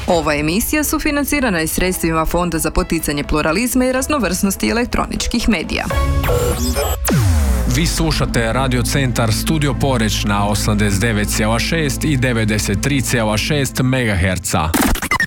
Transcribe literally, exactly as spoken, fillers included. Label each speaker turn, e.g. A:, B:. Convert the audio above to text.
A: Ova emisija sufinancirana je sredstvima Fonda za poticanje pluralizma i raznovrsnosti elektroničkih medija.
B: Vi slušate Radio Centar Studio Poreč na osamdeset devet zarez šest i devedeset tri zarez šest megaherca.